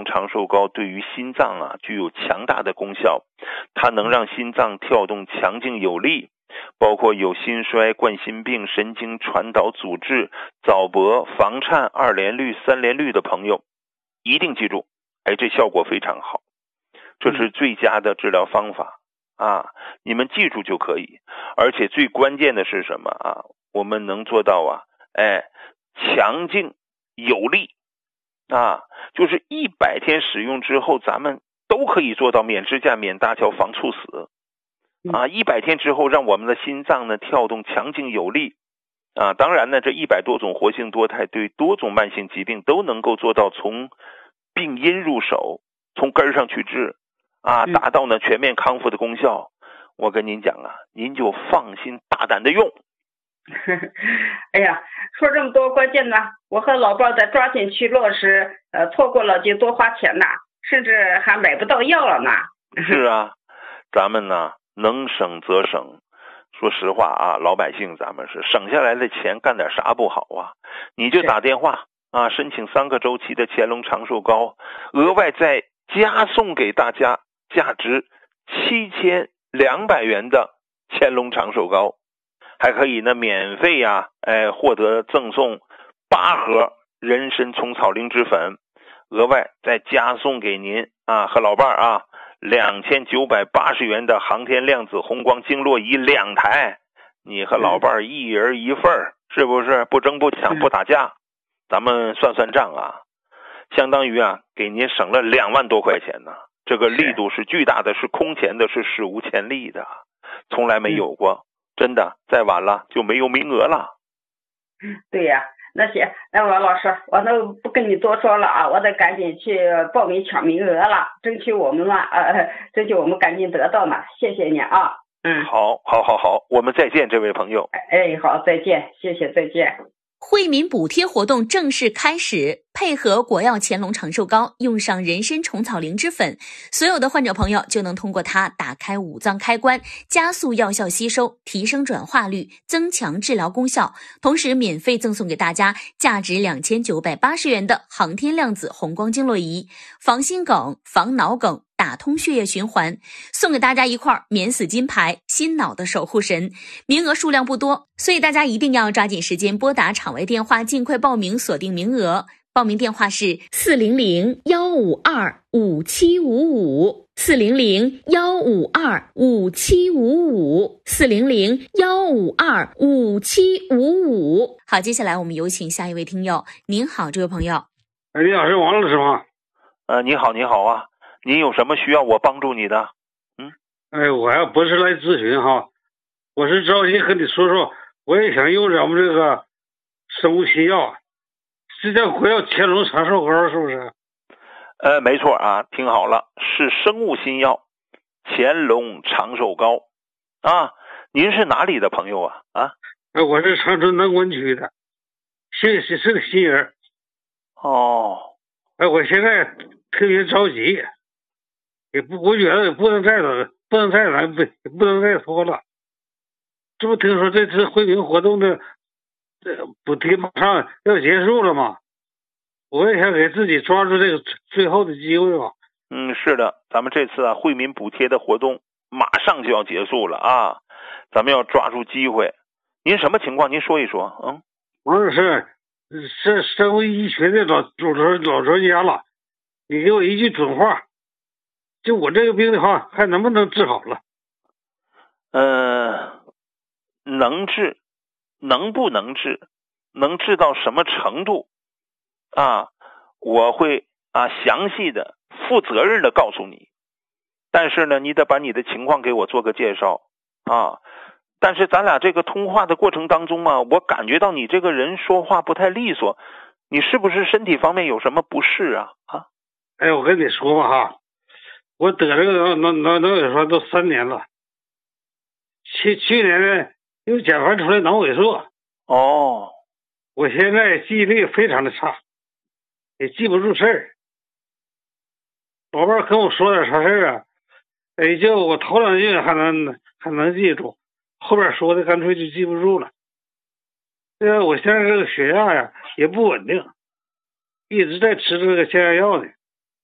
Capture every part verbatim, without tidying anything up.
长寿膏对于心脏啊具有强大的功效，它能让心脏跳动强劲有力，包括有心衰、冠心病、神经传导阻滞、早搏、房颤、二联律、三联律的朋友一定记住，哎，这效果非常好，这是最佳的治疗方法啊，你们记住就可以。而且最关键的是什么啊？我们能做到啊，哎，强劲有力啊，就是一百天使用之后，咱们都可以做到免支架、免搭桥、防猝死啊！一百天之后，让我们的心脏呢跳动强劲有力啊！当然呢，这一百多种活性多肽对多种慢性疾病都能够做到从病因入手，从根儿上去治啊，达到呢全面康复的功效。我跟您讲啊，您就放心大胆的用。 哎呀，说这么多关键呢，我和老伴再抓紧去落实，呃，错过了就多花钱呐，甚至还买不到药了呢。 是啊，咱们呢能省则省。说实话啊，老百姓咱们是省下来的钱干点啥不好啊？你就打电话啊，申请三个周期的乾隆长寿膏，额外再加送给大家价值七千两百元的乾隆长寿膏。还可以呢，免费呀、啊，哎，获得赠送八盒人参虫草灵芝粉，额外再加送给您啊和老伴儿啊两千九百八十元的航天量子红光经络仪两台，你和老伴儿一人一份儿，是不是？不争不抢不打架，咱们算算账啊，相当于啊给您省了两万多块钱呢，这个力度是巨大的，是空前的，是史无前例的，从来没有过。真的，再晚了就没有名额了。 对呀，那行，那王老师，我都不跟你多说了啊，我得赶紧去报名抢名额了，争取我们嘛，呃，争取我们赶紧得到呢。谢谢你啊，嗯， 好，好，好，好，我们再见，这位朋友。 哎，好，再见，谢谢，再见。 惠民补贴活动正式开始，配合国药乾隆长寿膏，用上人参虫草灵芝粉，所有的患者朋友就能通过它打开五脏开关，加速药效吸收，提升转化率，增强治疗功效，同时免费赠送给大家价值两千九百八十元的航天量子红光经络仪，防心梗、防脑梗，打通血液循环，送给大家一块免死金牌，心脑的守护神。名额数量不多，所以大家一定要抓紧时间拨打场外电话，尽快报名，锁定名额。报名电话是四零零幺五二五七五五，四零零幺五二五七五五，四零零幺五二五七五五。好，接下来我们有请下一位听友。您好，这位朋友。 哎，你好，是王老师吗？ 呃，你好，你好啊，您有什么需要我帮助你的？嗯， 哎，我还不是来咨询哈，我是着急和你说说，我也想用咱们这个生物新药，这叫国药乾隆长寿膏，是不是？ 呃，没错啊，听好了，是生物新药乾隆长寿膏啊。您是哪里的朋友啊？啊， 哎，我是长春南关区的，是是是个新人。 哦， 哎，我现在特别着急，也不，我觉得也不能再等，不能再来，不不能再拖了。这不听说这次惠民活动的这补贴马上要结束了吗？我也想给自己抓住这个最后的机会吧。 嗯，是的，咱们这次啊惠民补贴的活动马上就要结束了啊，咱们要抓住机会。您什么情况？您说一说。嗯， 我是是生物医学的老老老专家了，你给我一句准话，就我这个病的话，还能不能治好了？ 呃，能治，能不能治，能治到什么程度啊？我会啊详细的、负责任的告诉你。但是呢，你得把你的情况给我做个介绍啊。但是咱俩这个通话的过程当中啊，我感觉到你这个人说话不太利索，你是不是身体方面有什么不适啊？啊？ 哎，我跟你说吧哈，我得这个脑脑脑萎缩都三年了，去去年呢又检查出来脑萎缩。 哦， 我现在记忆力非常的差，也记不住事儿。宝贝儿跟我说点啥事儿啊？哎，就我头两句还能还能记住，后边说的干脆就记不住了。这个我现在这个血压呀也不稳定，一直在吃这个降压药呢。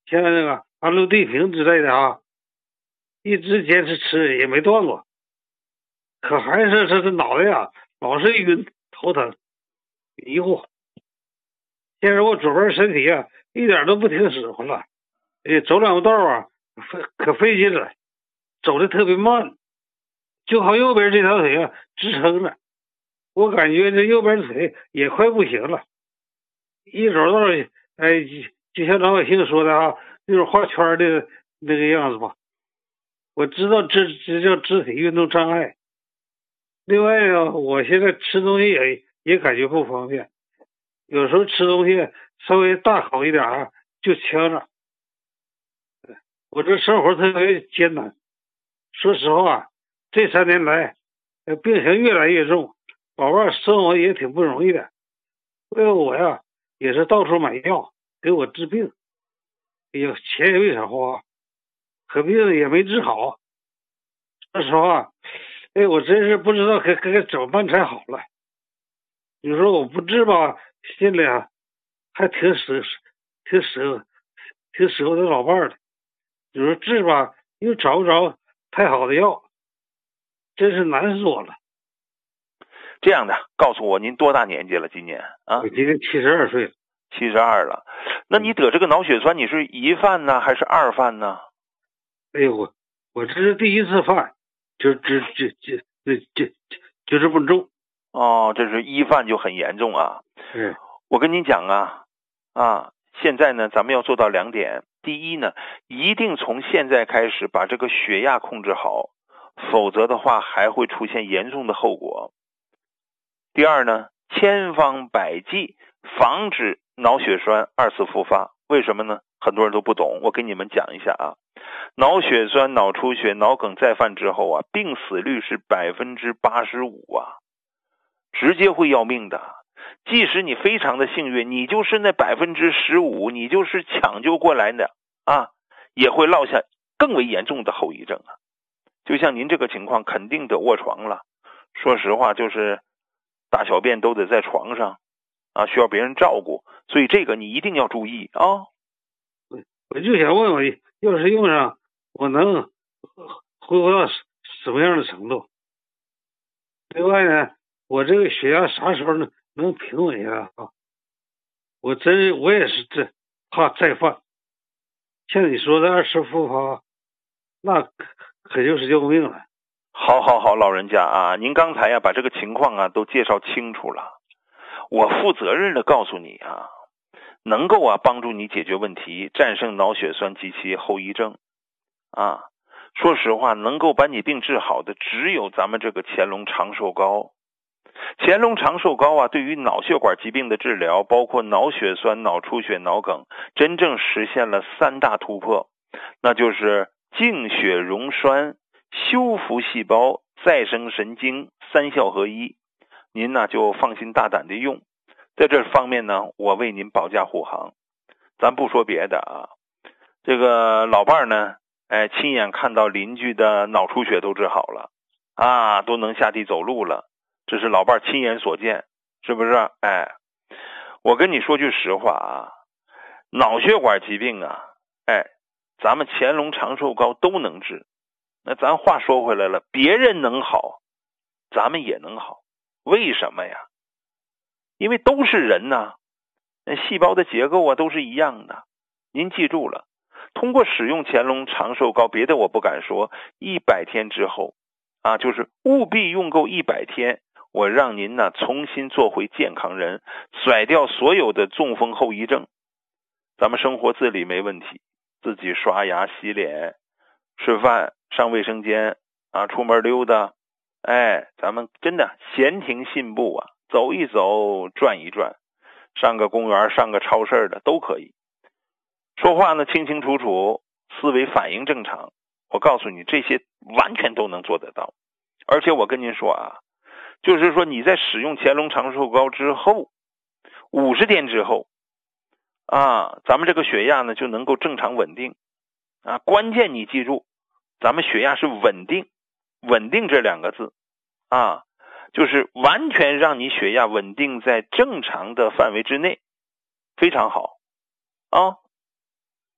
像那个安陆地平之类的啊，一直坚持吃也没断过，可还是这这脑袋呀老是晕头疼迷糊。现在我左边身体啊一点都不听使唤了，哎，走两步道啊费可费劲了，走的特别慢，就靠右边这条腿啊支撑着，我感觉这右边腿也快不行了，一走道哎，就像老百姓说的啊，那种画圈的那个样子吧。我知道这这叫肢体运动障碍。另外呢，我现在吃东西也也感觉不方便，有时候吃东西稍微大口一点啊就呛着。我这生活特别艰难，说实话，这三年来病情越来越重，宝宝生活也挺不容易的。为了我呀，也是到处买药给我治病，哎呀，钱也没少花，可病也没治好。说实话，哎，我真是不知道该该怎么办才好了。有时候我不治吧，心里啊还挺舍挺舍挺舍我的老伴儿的。有时候治吧又找不着太好的药，真是难死我了。 这样的，告诉我您多大年纪了？今年啊？ 我今年七十二岁了。 七十二了。那你得这个脑血栓，你是一犯呢，还是二犯呢？ 哎呦，我我这是第一次犯，就这这这这这就这么重。 哦，这是一犯就很严重啊。 嗯， 我跟您讲啊啊，现在呢，咱们要做到两点。第一呢，一定从现在开始把这个血压控制好，否则的话还会出现严重的后果。第二呢，千方百计防止脑血栓二次复发。为什么呢？很多人都不懂，我给你们讲一下啊。脑血栓、脑出血、脑梗再犯之后啊，病死率是百分之八十五啊，直接会要命的。即使你非常的幸运，你就是那百分之十五，你就是抢救过来的啊，也会落下更为严重的后遗症啊。就像您这个情况，肯定得卧床了。说实话，就是大小便都得在床上啊，需要别人照顾，所以这个你一定要注意啊。 我就想问问，要是用上，我能恢复到什么样的程度？另外呢，我这个血压啥时候能能平稳下来啊？我真我也是这怕再犯，像你说的二次复发，那可就是要命了。 好好好，老人家啊，您刚才呀、啊、把这个情况啊都介绍清楚了，我负责任的告诉你啊，能够啊帮助你解决问题，战胜脑血栓及其后遗症啊。说实话，能够把你病治好的只有咱们这个乾隆长寿膏。乾隆长寿膏啊，对于脑血管疾病的治疗，包括脑血栓、脑出血、脑梗，真正实现了三大突破，那就是净血溶栓、修复细胞、再生神经，三效合一。您呢就放心大胆的用，在这方面呢，我为您保驾护航。咱不说别的啊，这个老伴儿呢，哎，亲眼看到邻居的脑出血都治好了啊，都能下地走路了，这是老伴儿亲眼所见，是不是？哎，我跟你说句实话啊，脑血管疾病啊，哎，咱们乾隆长寿膏都能治。那咱话说回来了，别人能好，咱们也能好。为什么呀？因为都是人呐、啊，那细胞的结构啊都是一样的。您记住了，通过使用乾隆长寿膏，别的我不敢说，一百天之后啊，就是务必用够一百天，我让您呢重新做回健康人，甩掉所有的中风后遗症。咱们生活自理没问题，自己刷牙、洗脸、吃饭、上卫生间啊，出门溜达，哎，咱们真的闲庭信步啊，走一走，转一转，上个公园、上个超市的都可以。说话呢清清楚楚，思维反应正常，我告诉你，这些完全都能做得到。而且我跟您说啊，就是说你在使用乾隆长寿膏之后，五十天之后啊，咱们这个血压呢就能够正常稳定啊。关键你记住，咱们血压是稳定，稳定这两个字啊，就是完全让你血压稳定在正常的范围之内，非常好啊。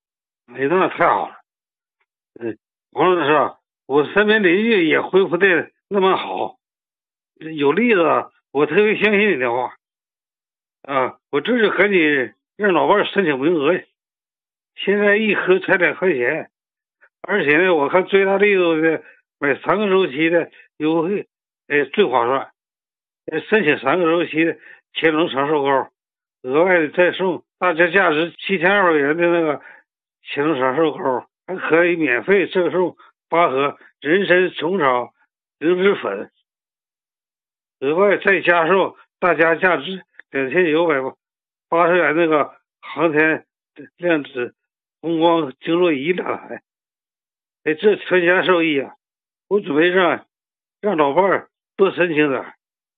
哎，那太好了。嗯，王老师，我身边邻居也恢复的那么好，有例子，我特别相信你的话。啊，我这就赶紧让老伴申请名额去。现在一盒才两块钱，而且呢，我看最大力度的买三个周期的优惠，哎，最划算。申请三个周期的乾隆长寿膏，额外再送大家价值七千二百元的那个乾隆长寿膏，还可以免费赠送八盒人参虫草灵芝粉，额外再加送大家价值两千九百八十元那个航天量子红光经络仪两台。哎，这全家受益啊！我准备让让老伴儿多申请点。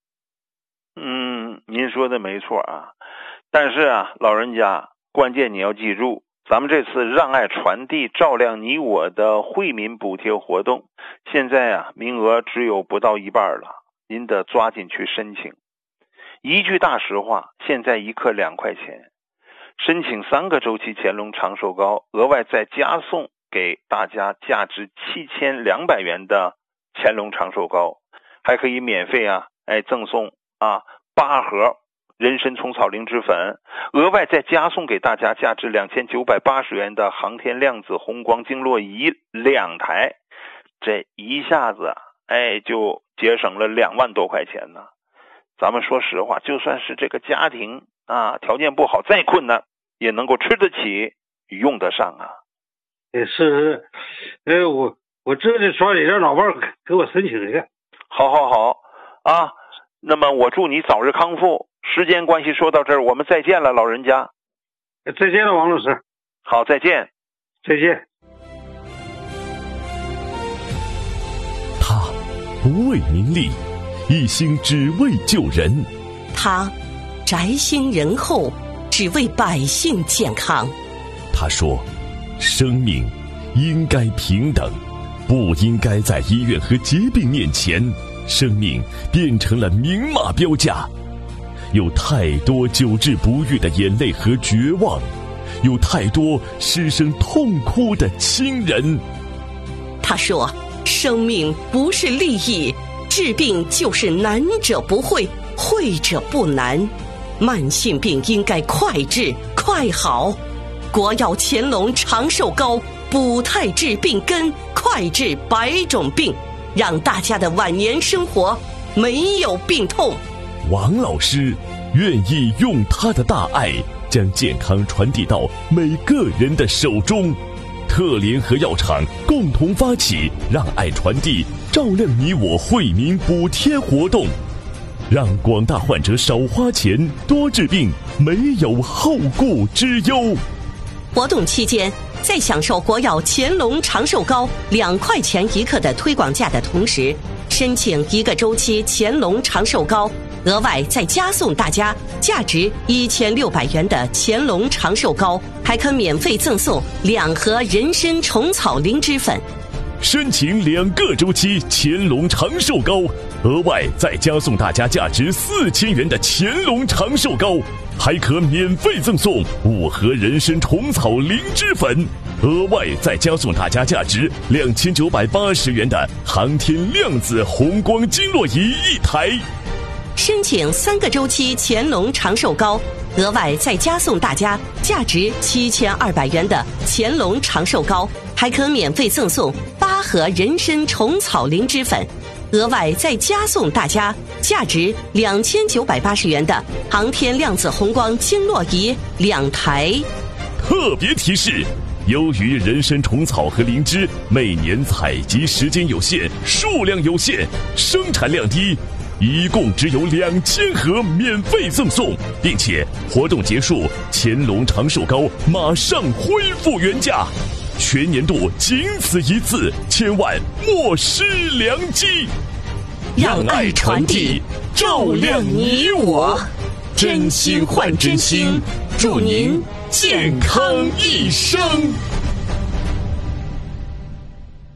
嗯，您说的没错啊，但是啊，老人家，关键你要记住，咱们这次让爱传递照亮你我的惠民补贴活动，现在啊，名额只有不到一半了，您得抓紧去申请。一句大实话，现在一克两块钱，申请三个周期乾隆长寿膏，额外再加送给大家价值七千两百元的乾隆长寿膏，还可以免费啊，哎，赠送啊八盒人参虫草灵芝粉，额外再加送给大家价值两千九百八十元的航天量子红光经络仪两台，这一下子哎就节省了两万多块钱呢。咱们说实话，就算是这个家庭啊条件不好，再困难也能够吃得起用得上啊。 哎，是是，哎，我我这就抓紧让老伴儿给我申请去。 好好好啊，那么我祝你早日康复。时间关系说到这儿，我们再见了，老人家。 再见了，王老师。 好，再见。 再见。 他不为名利，一心只为救人。 他宅心仁厚，只为百姓健康。 他说，生命应该平等，不应该在医院和疾病面前，生命变成了明码标价。有太多久治不愈的眼泪和绝望，有太多失声痛哭的亲人。 他说，生命不是利益，治病就是难者不会，会者不难。慢性病应该快治快好，国药乾隆长寿膏补态治病根，快治百种病，让大家的晚年生活没有病痛。 王老师愿意用他的大爱将健康传递到每个人的手中。特联合药厂共同发起让爱传递照亮你我惠民补贴活动，让广大患者少花钱多治病，没有后顾之忧。 活动期间，在享受国药乾隆长寿膏两块钱一克的推广价的同时，申请一个周期乾隆长寿膏，额外再加送大家价值一千六百元的乾隆长寿膏，还可免费赠送两盒人参虫草灵芝粉。 申请两个周期乾隆长寿膏，额外再加送大家价值四千元的乾隆长寿膏，还可免费赠送五盒人参虫草灵芝粉，额外再加送大家价值两千九百八十元的航天量子红光经络仪一台。 申请三个周期乾隆长寿膏，额外再加送大家价值七千二百元的乾隆长寿膏，还可免费赠送八盒人参虫草灵芝粉，额外再加送大家价值两千九百八十元的航天量子红光经络仪两台。 特别提示，由于人参虫草和灵芝每年采集时间有限，数量有限，生产量低，一共只有两千盒免费赠送，并且活动结束，乾隆长寿膏马上恢复原价。全年度仅此一次，千万莫失良机。 让爱传递，照亮你我，真心换真心，祝您健康一生。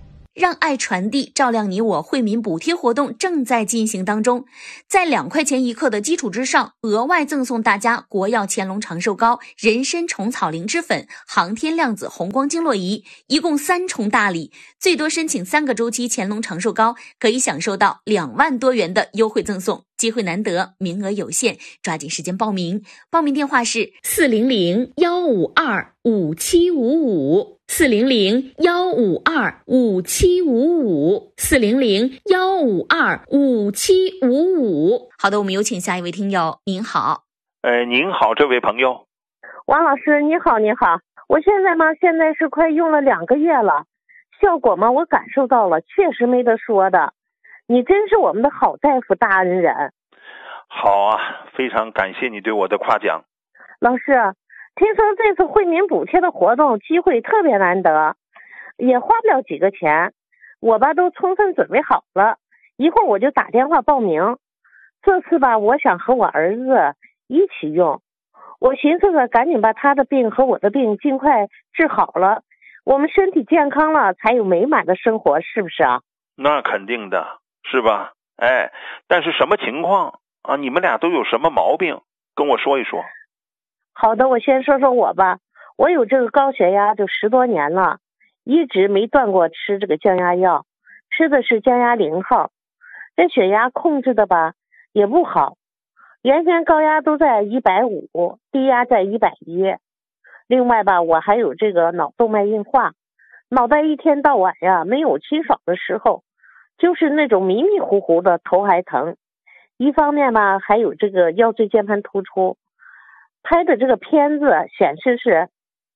让爱传递，照亮你我惠民补贴活动正在进行当中，在两块钱一克的基础之上，额外赠送大家国药乾隆长寿膏、人参虫草灵芝粉、航天量子红光经络仪，一共三重大礼，最多申请三个周期乾隆长寿膏，可以享受到两万多元的优惠赠送。机会难得，名额有限，抓紧时间报名。报名电话是四零零幺五二五七五五，四零零幺五二五七五五，四零零幺五二五七五五。好的，我们有请下一位听友。您好。 呃，您好，这位朋友。 王老师，你好，你好。我现在嘛，现在是快用了两个月了，效果嘛，我感受到了，确实没得说的。你真是我们的好大夫大恩人。 好啊，非常感谢你对我的夸奖。 老师，听说这次惠民补贴的活动机会特别难得，也花不了几个钱，我吧都充分准备好了，一会儿我就打电话报名。这次吧，我想和我儿子一起用，我寻思着赶紧把他的病和我的病尽快治好了，我们身体健康了才有美满的生活，是不是啊？ 那肯定的，是吧？哎，但是什么情况啊？你们俩都有什么毛病？跟我说一说。 好的，我先说说我吧。我有这个高血压就十多年了，一直没断过吃这个降压药，吃的是降压零号。这血压控制的吧也不好，原先高压都在一百五，低压在一百一。另外吧，我还有这个脑动脉硬化，脑袋一天到晚呀没有清爽的时候，就是那种迷迷糊糊的，头还疼。一方面吧，还有这个腰椎间盘突出，拍的这个片子显示是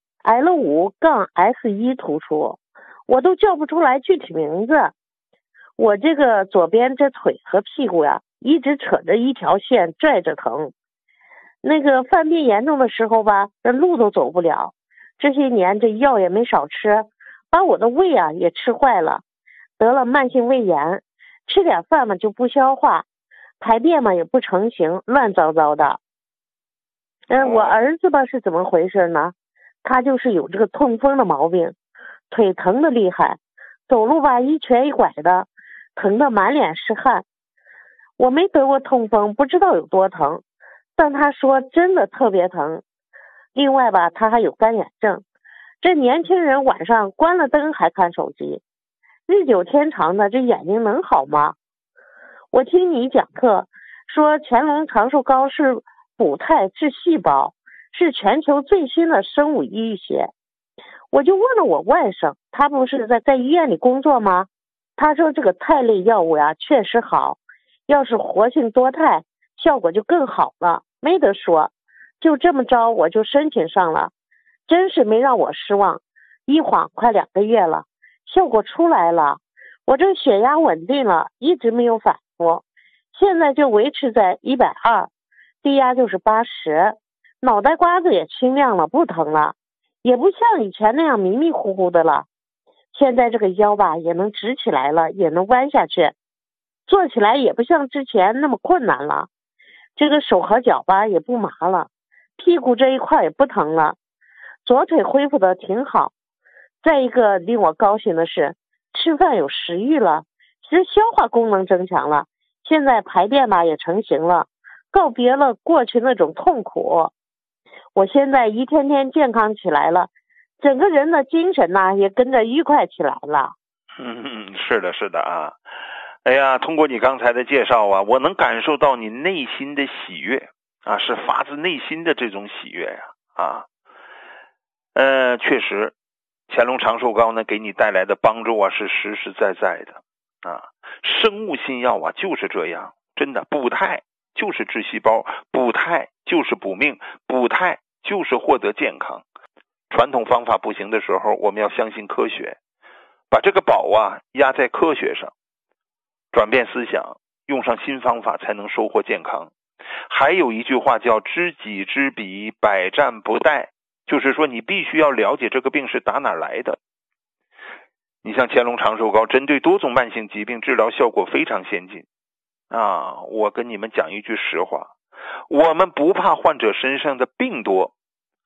L 五 S 一 突出，我都叫不出来具体名字。我这个左边这腿和屁股呀，一直扯着一条线拽着疼。那个犯病严重的时候吧，这路都走不了。这些年这药也没少吃，把我的胃啊也吃坏了，得了慢性胃炎，吃点饭嘛就不消化，排便嘛也不成形，乱糟糟的。嗯，我儿子吧是怎么回事呢？他就是有这个痛风的毛病，腿疼的厉害，走路吧一瘸一拐的，疼得满脸是汗。我没得过痛风，不知道有多疼，但他说真的特别疼。另外吧，他还有干眼症，这年轻人晚上关了灯还看手机，日久天长的，这眼睛能好吗？我听你讲课说乾隆长寿膏是补肽治细胞，是全球最新的生物医学。我就问了我外甥，他不是在在医院里工作吗？他说这个肽类药物呀确实好，要是活性多肽效果就更好了，没得说。就这么着我就申请上了，真是没让我失望。一晃快两个月了，效果出来了，我这血压稳定了，一直没有反复，现在就维持在一百二，低压就是八十，脑袋瓜子也清亮了，不疼了，也不像以前那样迷迷糊糊的了。现在这个腰吧也能直起来了，也能弯下去，坐起来也不像之前那么困难了。这个手和脚吧也不麻了，屁股这一块也不疼了，左腿恢复的挺好。再一个令我高兴的是，吃饭有食欲了，其实消化功能增强了，现在排便吧也成型了，告别了过去那种痛苦。我现在一天天健康起来了，整个人的精神呐、啊、也跟着愉快起来了。 嗯，是的，是的啊。哎呀，通过你刚才的介绍啊，我能感受到你内心的喜悦啊，是发自内心的这种喜悦呀啊。呃，确实，乾隆长寿膏呢给你带来的帮助啊是实实在在的啊。生物新药啊就是这样，真的，补肽就是治细胞，补肽就是补命，补肽就是获得健康。传统方法不行的时候，我们要相信科学，把这个宝啊压在科学上，转变思想，用上新方法才能收获健康。还有一句话叫知己知彼，百战不殆，就是说你必须要了解这个病是打哪来的。你像乾隆长寿膏针对多种慢性疾病治疗效果非常先进啊！我跟你们讲一句实话，我们不怕患者身上的病多，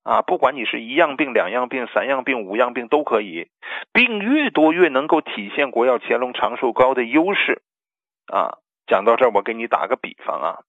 啊，不管你是一样病、两样病、三样病、五样病都可以，病越多越能够体现国药乾隆长寿膏的优势啊。讲到这儿，我给你打个比方啊，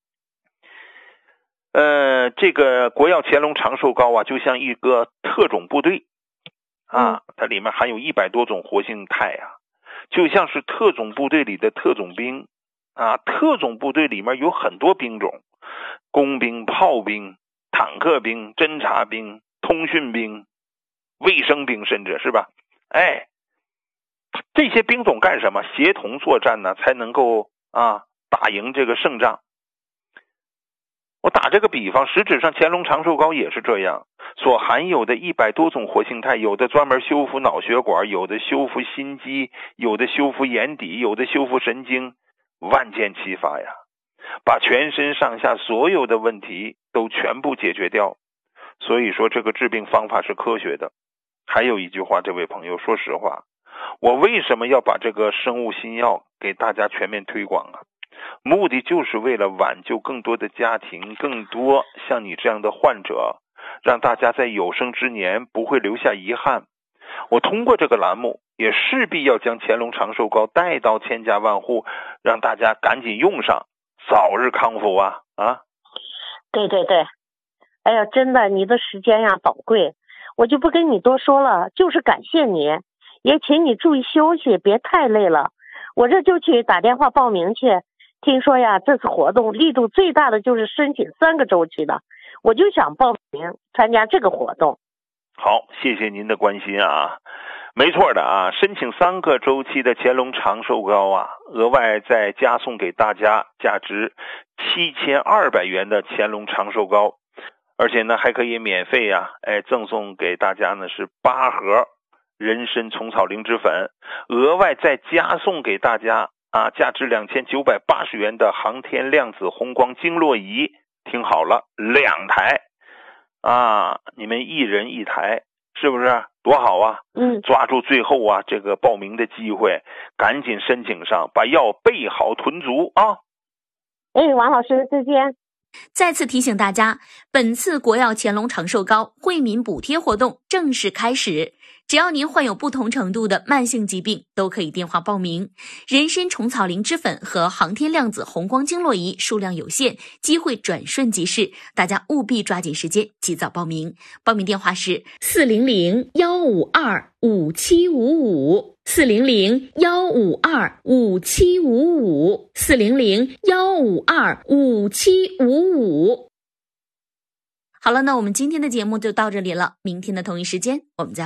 呃，这个国药乾隆长寿膏啊，就像一个特种部队啊，它里面含有一百多种活性肽啊，就像是特种部队里的特种兵啊。特种部队里面有很多兵种，工兵、炮兵、坦克兵、侦察兵、通讯兵、卫生兵，甚至是吧？哎，这些兵种干什么？协同作战呢，才能够啊打赢这个胜仗。我打这个比方，实质上乾隆长寿膏也是这样，所含有的一百多种活性肽，有的专门修复脑血管，有的修复心肌，有的修复眼底，有的修复神经，万箭齐发呀，把全身上下所有的问题都全部解决掉。所以说这个治病方法是科学的。还有一句话，这位朋友，说实话，我为什么要把这个生物新药给大家全面推广啊？目的就是为了挽救更多的家庭，更多像你这样的患者，让大家在有生之年不会留下遗憾。我通过这个栏目也势必要将乾隆长寿膏带到千家万户，让大家赶紧用上，早日康复啊啊！ 对对对，哎呀，真的，你的时间呀宝贵，我就不跟你多说了，就是感谢你，也请你注意休息，别太累了。我这就去打电话报名去。听说呀，这次活动力度最大的就是申请三个周期的，我就想报名参加这个活动。 好，谢谢您的关心啊。没错的啊，申请三个周期的乾隆长寿膏啊，额外再加送给大家价值七千二百元的乾隆长寿膏，而且呢还可以免费啊，哎赠送给大家呢是八盒人参虫草灵芝粉，额外再加送给大家啊，价值两千九百八十元的航天量子红光经络仪。听好了，两台啊，你们一人一台，是不是多好啊？ 嗯， 抓住最后啊这个报名的机会，赶紧申请上，把药备好囤足啊。 哎，王老师再见。 再次提醒大家，本次国药乾隆长寿膏惠民补贴活动正式开始，只要您患有不同程度的慢性疾病，都可以电话报名。人参虫草灵芝粉和航天量子红光经络仪数量有限，机会转瞬即逝，大家务必抓紧时间及早报名。报名电话是四零零幺五二五七五五，四零零幺五二五七五五，四零零幺五二五七五五。好了，那我们今天的节目就到这里了，明天的同一时间我们再